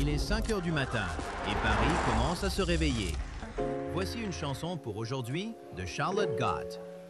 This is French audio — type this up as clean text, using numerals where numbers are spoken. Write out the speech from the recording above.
Il est 5 heures du matin et Paris commence à se réveiller. Voici une chanson pour aujourd'hui de Charlotte Gott.